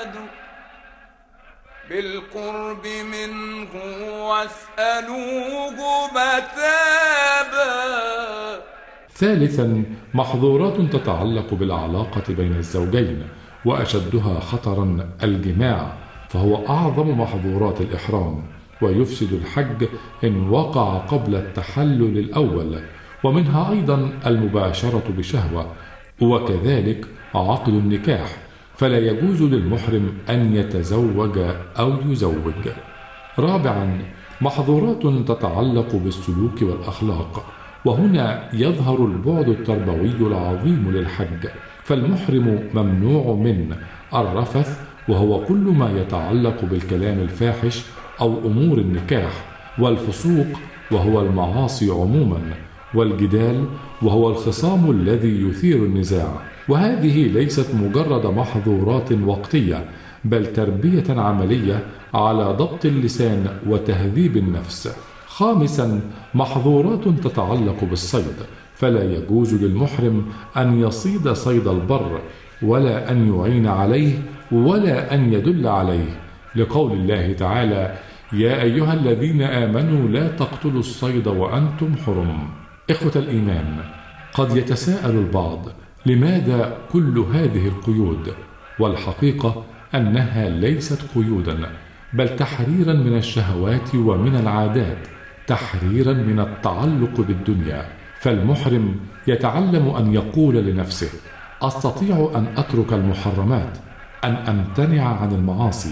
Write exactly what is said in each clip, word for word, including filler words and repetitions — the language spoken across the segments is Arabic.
بالقرب منه واسألوه متابا. ثالثا، محظورات تتعلق بالعلاقة بين الزوجين، وأشدها خطرا الجماع، فهو أعظم محظورات الإحرام، ويفسد الحج إن وقع قبل التحلل الأول، ومنها أيضا المباشرة بشهوة، وكذلك عقد النكاح، فلا يجوز للمحرم أن يتزوج أو يزوج. رابعا، محظورات تتعلق بالسلوك والأخلاق، وهنا يظهر البعد التربوي العظيم للحج، فالمحرم ممنوع من الرفث، وهو كل ما يتعلق بالكلام الفاحش أو أمور النكاح، والفسوق وهو المعاصي عموما، والجدال وهو الخصام الذي يثير النزاع. وهذه ليست مجرد محظورات وقتية، بل تربية عملية على ضبط اللسان وتهذيب النفس. خامسا، محظورات تتعلق بالصيد، فلا يجوز للمحرم أن يصيد صيد البر، ولا أن يعين عليه، ولا أن يدل عليه، لقول الله تعالى: يا أيها الذين آمنوا لا تقتلوا الصيد وأنتم حرم. إخوة الإيمان، قد يتساءل البعض: لماذا كل هذه القيود؟ والحقيقة أنها ليست قيودا، بل تحريرا من الشهوات ومن العادات، تحريرا من التعلق بالدنيا. فالمحرم يتعلم أن يقول لنفسه: أستطيع أن أترك المحرمات، أن أمتنع عن المعاصي،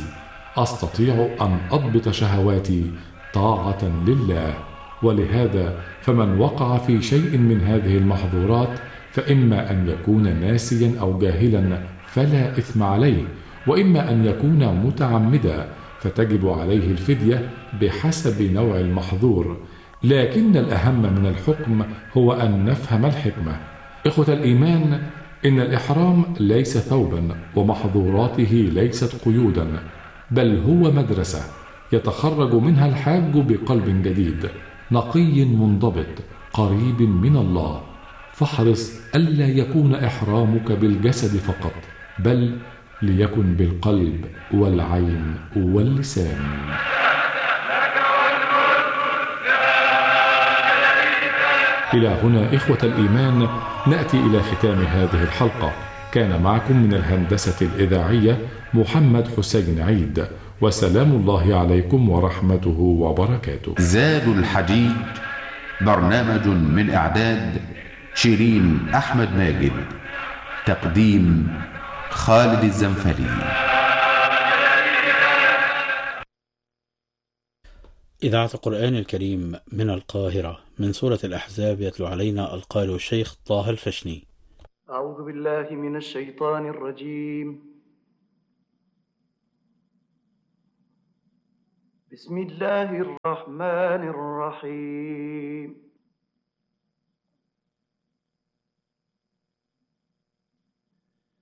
أستطيع أن أضبط شهواتي طاعة لله. ولهذا فمن وقع في شيء من هذه المحظورات، فإما أن يكون ناسيا أو جاهلا فلا إثم عليه، وإما أن يكون متعمدا فتجب عليه الفدية بحسب نوع المحظور. لكن الأهم من الحكم هو أن نفهم الحكمة. إخوة الإيمان، إن الإحرام ليس ثوبا، ومحظوراته ليست قيودا، بل هو مدرسة يتخرج منها الحاج بقلب جديد، نقي منضبط قريب من الله. فاحرص ألا يكون إحرامك بالجسد فقط، بل ليكن بالقلب والعين واللسان. إلى هنا إخوة الإيمان نأتي إلى ختام هذه الحلقة. كان معكم من الهندسة الإذاعية محمد حسين عيد، وسلام الله عليكم ورحمته وبركاته. زاد الحجيج، برنامج من إعداد شيرين أحمد ماجد، تقديم خالد الزنفري. إذاعة القرآن الكريم من القاهرة، من سورة الأحزاب، يتلو علينا القارئ الشيخ طه الفشني. أعوذ بالله من الشيطان الرجيم. بسم الله الرحمن الرحيم.